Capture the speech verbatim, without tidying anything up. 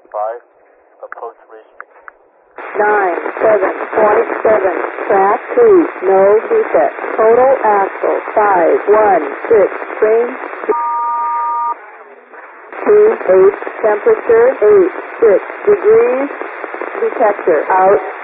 five, approach race. nine, seven, twenty-seven, track two, no reset, total axle, five, one, six, range, two, eight, temperature, eight, six degrees, detector, out.